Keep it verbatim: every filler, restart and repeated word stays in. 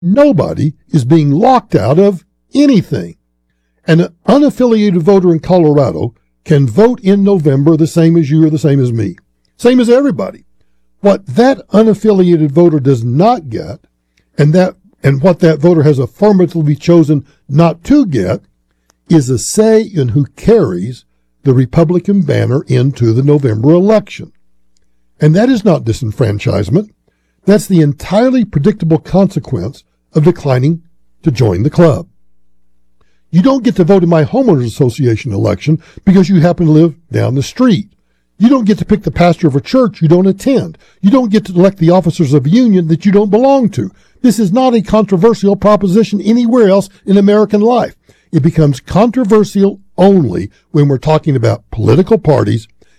Nobody is being locked out of anything. An unaffiliated voter in Colorado can vote in November the same as you or the same as me. Same as everybody. What that unaffiliated voter does not get, and that and what that voter has affirmatively chosen not to get, is a say in who carries the Republican banner into the November election. And that is not disenfranchisement. That's the entirely predictable consequence of declining to join the club. You don't get to vote in my homeowners association election because you happen to live down the street. You don't get to pick the pastor of a church you don't attend. You don't get to elect the officers of a union that you don't belong to. This is not a controversial proposition anywhere else in American life. It becomes controversial only when we're talking about political parties